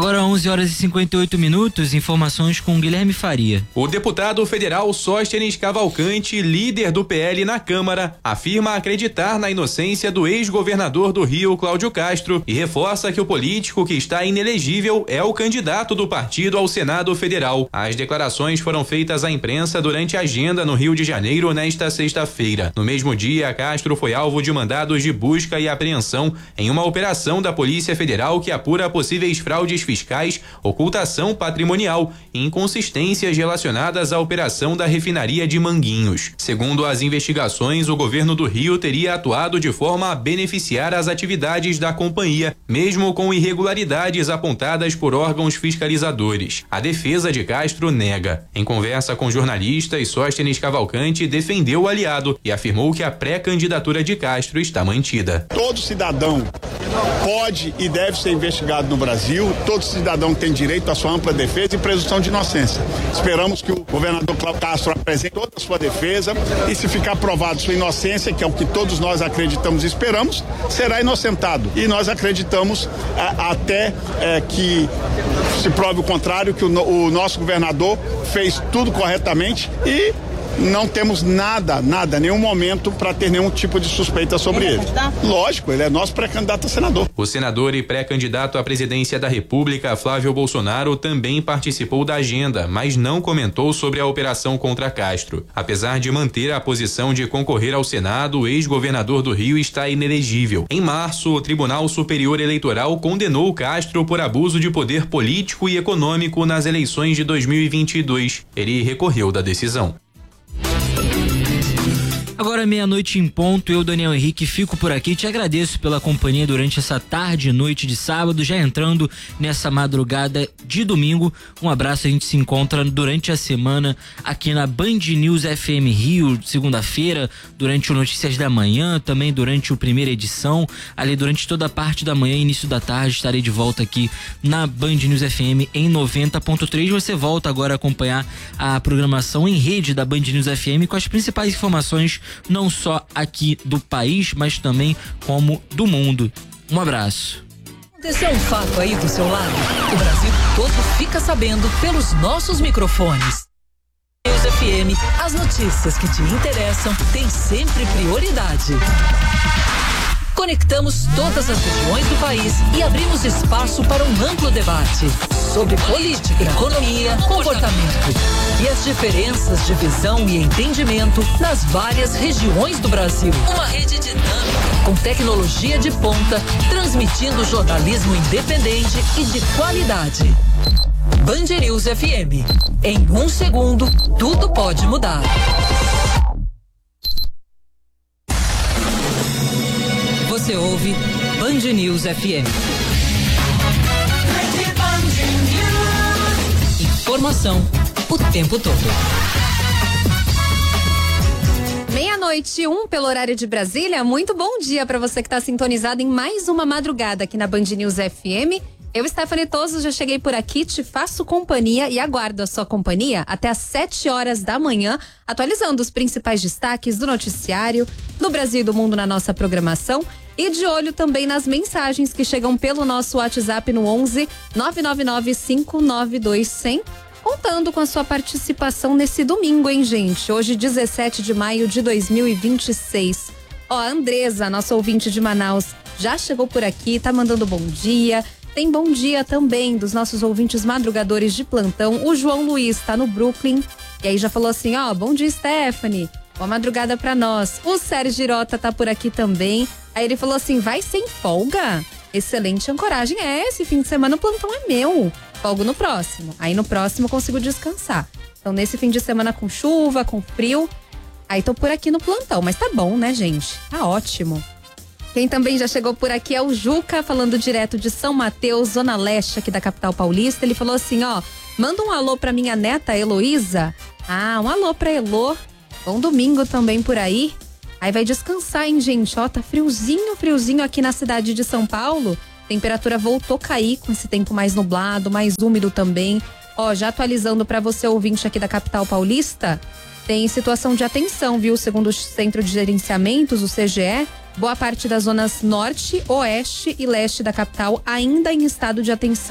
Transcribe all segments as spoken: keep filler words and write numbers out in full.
Agora onze horas e cinquenta e oito minutos, informações com Guilherme Faria. O deputado federal Sóstenes Cavalcante, líder do P L na Câmara, afirma acreditar na inocência do ex-governador do Rio, Cláudio Castro, e reforça que o político que está inelegível é o candidato do partido ao Senado Federal. As declarações foram feitas à imprensa durante a agenda no Rio de Janeiro nesta sexta-feira. No mesmo dia, Castro foi alvo de mandados de busca e apreensão em uma operação da Polícia Federal que apura possíveis fraudes fiscais, ocultação patrimonial e inconsistências relacionadas à operação da refinaria de Manguinhos. Segundo as investigações, o governo do Rio teria atuado de forma a beneficiar as atividades da companhia, mesmo com irregularidades apontadas por órgãos fiscalizadores. A defesa de Castro nega. Em conversa com jornalistas, Sóstenes Cavalcante defendeu o aliado e afirmou que a pré-candidatura de Castro está mantida. Todo cidadão pode e deve ser investigado no Brasil. Todo cidadão tem direito à sua ampla defesa e presunção de inocência. Esperamos que o governador Cláudio Castro apresente toda a sua defesa e, se ficar provado sua inocência, que é o que todos nós acreditamos e esperamos, será inocentado. E nós acreditamos a, até é, que se prove o contrário, que o, o nosso governador fez tudo corretamente e não temos nada, nada, nenhum momento para ter nenhum tipo de suspeita sobre ele. ele. Lógico, ele é nosso pré-candidato a senador. O senador e pré-candidato à presidência da República, Flávio Bolsonaro, também participou da agenda, mas não comentou sobre a operação contra Castro. Apesar de manter a posição de concorrer ao Senado, o ex-governador do Rio está inelegível. Em março, o Tribunal Superior Eleitoral condenou Castro por abuso de poder político e econômico nas eleições de dois mil e vinte e dois. Ele recorreu da decisão. Agora meia-noite em ponto, eu, Daniel Henrique, fico por aqui. Te agradeço pela companhia durante essa tarde e noite de sábado, já entrando nessa madrugada de domingo. Um abraço, a gente se encontra durante a semana aqui na Band News F M Rio, segunda-feira, durante o Notícias da Manhã, também durante o primeira edição, ali durante toda a parte da manhã e início da tarde, estarei de volta aqui na Band News F M em noventa ponto três. Você volta agora a acompanhar a programação em rede da Band News F M com as principais informações não só aqui do país, mas também como do mundo. Um abraço. Esse é um fato aí do seu lado. O Brasil todo fica sabendo pelos nossos microfones. News F M, as notícias que te interessam têm sempre prioridade. Conectamos todas as regiões do país e abrimos espaço para um amplo debate sobre política, economia, comportamento e as diferenças de visão e entendimento nas várias regiões do Brasil. Uma rede dinâmica, com tecnologia de ponta, transmitindo jornalismo independente e de qualidade. Band News F M. Em um segundo, tudo pode mudar. Você ouve Band News F M. Informação o tempo todo. Meia-noite, um pelo horário de Brasília. Muito bom dia para você que está sintonizado em mais uma madrugada aqui na Band News F M. Eu, Stephanie Toso, já cheguei por aqui, te faço companhia e aguardo a sua companhia até às sete horas da manhã, atualizando os principais destaques do noticiário, do Brasil e do mundo na nossa programação. E de olho também nas mensagens que chegam pelo nosso WhatsApp no onze nove nove nove cinco nove dois zero zero, contando com a sua participação nesse domingo, hein, gente? Hoje, dezessete de maio de dois mil e vinte e seis. Ó, a Andresa, nossa ouvinte de Manaus, já chegou por aqui, tá mandando bom dia. Tem bom dia também dos nossos ouvintes madrugadores de plantão. O João Luiz tá no Brooklyn e aí já falou assim, ó, bom dia, Stephanie. Boa madrugada pra nós. O Sérgio Girota tá por aqui também. Aí ele falou assim, vai sem folga? Excelente ancoragem. É, esse fim de semana o plantão é meu. Folgo no próximo. Aí no próximo eu consigo descansar. Então nesse fim de semana com chuva, com frio, aí tô por aqui no plantão. Mas tá bom, né, gente? Tá ótimo. Quem também já chegou por aqui é o Juca, falando direto de São Mateus, Zona Leste, aqui da capital paulista. Ele falou assim, ó, manda um alô pra minha neta Heloísa. Ah, um alô pra Elô. Bom domingo também por aí. Aí vai descansar, hein, gente? Ó, tá friozinho, friozinho aqui na cidade de São Paulo. Temperatura voltou a cair com esse tempo mais nublado, mais úmido também. Ó, já atualizando pra você, ouvinte aqui da capital paulista, tem situação de atenção, viu? Segundo o Centro de Gerenciamentos, o C G E, boa parte das zonas norte, oeste e leste da capital ainda em estado de atenção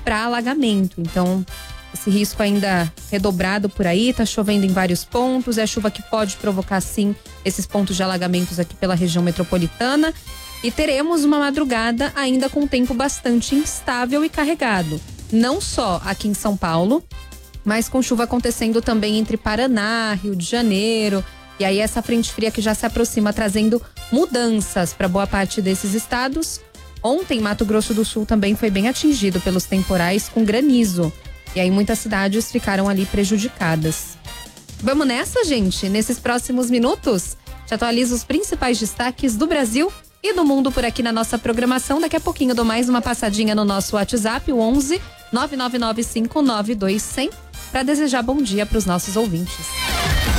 para alagamento. Então, esse risco ainda redobrado por aí, tá chovendo em vários pontos, é a chuva que pode provocar sim esses pontos de alagamentos aqui pela região metropolitana. E teremos uma madrugada ainda com tempo bastante instável e carregado. Não só aqui em São Paulo, mas com chuva acontecendo também entre Paraná, Rio de Janeiro. E aí essa frente fria que já se aproxima trazendo mudanças para boa parte desses estados. Ontem, Mato Grosso do Sul também foi bem atingido pelos temporais com granizo. E aí muitas cidades ficaram ali prejudicadas. Vamos nessa, gente? Nesses próximos minutos, te atualizo os principais destaques do Brasil e do mundo por aqui na nossa programação. Daqui a pouquinho eu dou mais uma passadinha no nosso WhatsApp, o onze nove nove nove cinco nove dois zero zero, para desejar bom dia para os nossos ouvintes.